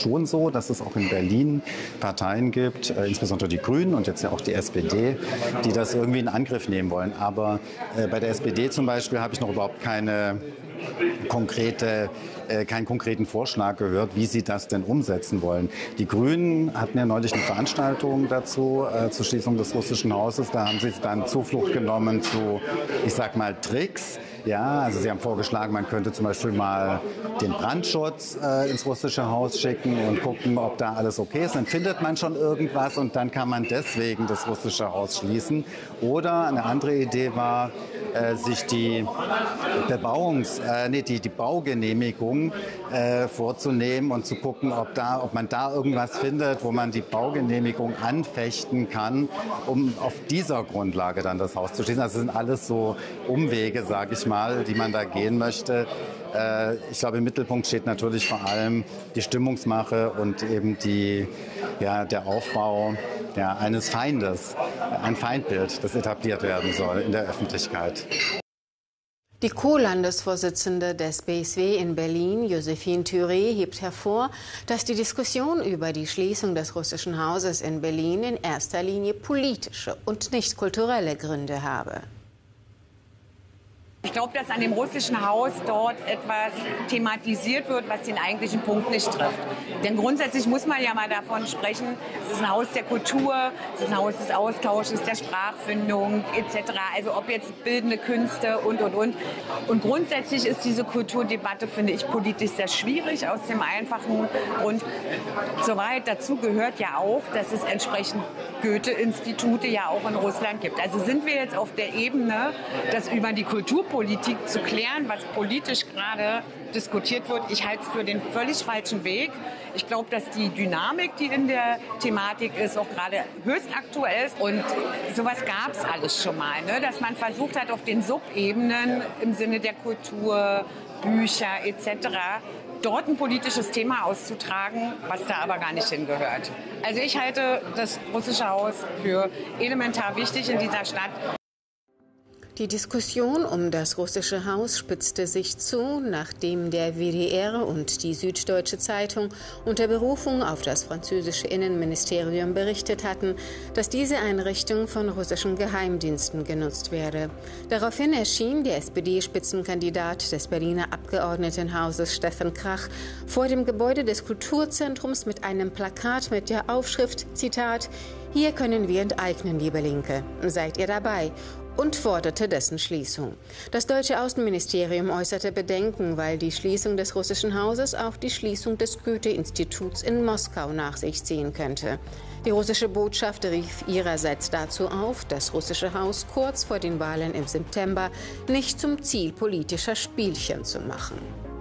schon so, dass es auch in Berlin Parteien gibt, insbesondere die Grünen und jetzt ja auch die SPD, die das irgendwie in Angriff nehmen wollen. Aber bei der SPD zum Beispiel habe ich noch überhaupt keinen konkreten Vorschlag gehört, wie sie das denn umsetzen wollen. Die Grünen hatten ja neulich eine Veranstaltung dazu, zur Schließung des Russischen Hauses. Da haben sie dann Zuflucht genommen zu, ich sag mal, Tricks. Ja, also sie haben vorgeschlagen, man könnte zum Beispiel mal den Brandschutz ins Russische Haus schicken und gucken, ob da alles okay ist. Dann findet man schon irgendwas und dann kann man deswegen das Russische Haus schließen. Oder eine andere Idee war, sich die Baugenehmigung vorzunehmen und zu gucken, ob man da irgendwas findet, wo man die Baugenehmigung anfechten kann, um auf dieser Grundlage dann das Haus zu schließen. Also das sind alles so Umwege, sage ich mal, die man da gehen möchte. Ich glaube, im Mittelpunkt steht natürlich vor allem die Stimmungsmache und eben der Aufbau eines Feindes, ein Feindbild, das etabliert werden soll in der Öffentlichkeit. Die Co-Landesvorsitzende des BSW in Berlin, Josephine Thüré, hebt hervor, dass die Diskussion über die Schließung des Russischen Hauses in Berlin in erster Linie politische und nicht kulturelle Gründe habe. Ich glaube, dass an dem Russischen Haus dort etwas thematisiert wird, was den eigentlichen Punkt nicht trifft. Denn grundsätzlich muss man ja mal davon sprechen, es ist ein Haus der Kultur, es ist ein Haus des Austausches, der Sprachfindung etc. Also ob jetzt bildende Künste und. Und grundsätzlich ist diese Kulturdebatte, finde ich, politisch sehr schwierig, aus dem einfachen Grund. zur Wahrheit dazu gehört ja auch, dass es entsprechend Goethe-Institute ja auch in Russland gibt. Also sind wir jetzt auf der Ebene, das über die Kulturpolitik zu klären, was politisch gerade diskutiert wird. Ich halte es für den völlig falschen Weg. Ich glaube, dass die Dynamik, die in der Thematik ist, auch gerade höchst aktuell ist. Und sowas gab es alles schon mal, ne? Dass man versucht hat, auf den Subebenen im Sinne der Kultur, Bücher etc. dort ein politisches Thema auszutragen, was da aber gar nicht hingehört. Also ich halte das Russische Haus für elementar wichtig in dieser Stadt. Die Diskussion um das Russische Haus spitzte sich zu, nachdem der WDR und die Süddeutsche Zeitung unter Berufung auf das französische Innenministerium berichtet hatten, dass diese Einrichtung von russischen Geheimdiensten genutzt werde. Daraufhin erschien der SPD-Spitzenkandidat des Berliner Abgeordnetenhauses Steffen Krach vor dem Gebäude des Kulturzentrums mit einem Plakat mit der Aufschrift, Zitat, „Hier können wir enteignen, liebe Linke. Seid ihr dabei?" und forderte dessen Schließung. Das deutsche Außenministerium äußerte Bedenken, weil die Schließung des Russischen Hauses auch die Schließung des Goethe-Instituts in Moskau nach sich ziehen könnte. Die russische Botschaft rief ihrerseits dazu auf, das Russische Haus kurz vor den Wahlen im September nicht zum Ziel politischer Spielchen zu machen.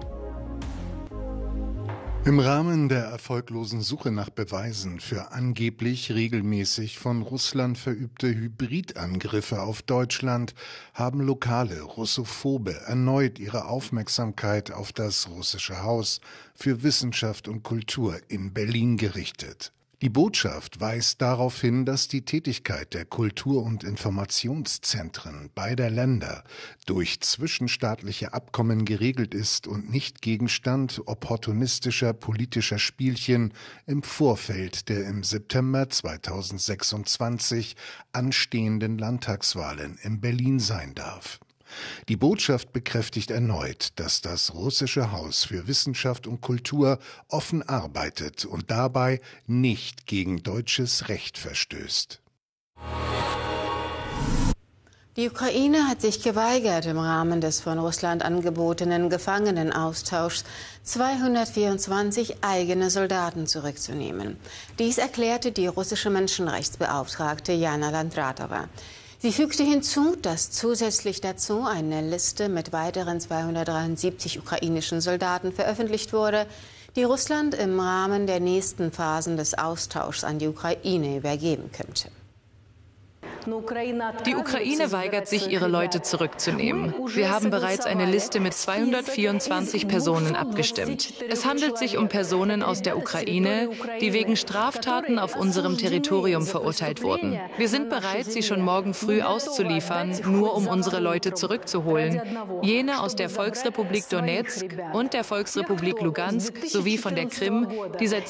Im Rahmen der erfolglosen Suche nach Beweisen für angeblich regelmäßig von Russland verübte Hybridangriffe auf Deutschland haben lokale Russophobe erneut ihre Aufmerksamkeit auf das Russische Haus für Wissenschaft und Kultur in Berlin gerichtet. Die Botschaft weist darauf hin, dass die Tätigkeit der Kultur- und Informationszentren beider Länder durch zwischenstaatliche Abkommen geregelt ist und nicht Gegenstand opportunistischer politischer Spielchen im Vorfeld der im September 2026 anstehenden Landtagswahlen in Berlin sein darf. Die Botschaft bekräftigt erneut, dass das Russische Haus für Wissenschaft und Kultur offen arbeitet und dabei nicht gegen deutsches Recht verstößt. Die Ukraine hat sich geweigert, im Rahmen des von Russland angebotenen Gefangenenaustauschs 224 eigene Soldaten zurückzunehmen. Dies erklärte die russische Menschenrechtsbeauftragte Jana Landratova. Sie fügte hinzu, dass zusätzlich dazu eine Liste mit weiteren 273 ukrainischen Soldaten veröffentlicht wurde, die Russland im Rahmen der nächsten Phasen des Austauschs an die Ukraine übergeben könnte. Die Ukraine weigert sich, ihre Leute zurückzunehmen. Wir haben bereits eine Liste mit 224 Personen abgestimmt. Es handelt sich um Personen aus der Ukraine, die wegen Straftaten auf unserem Territorium verurteilt wurden. Wir sind bereit, sie schon morgen früh auszuliefern, nur um unsere Leute zurückzuholen. Jene aus der Volksrepublik Donezk und der Volksrepublik Lugansk sowie von der Krim, die seit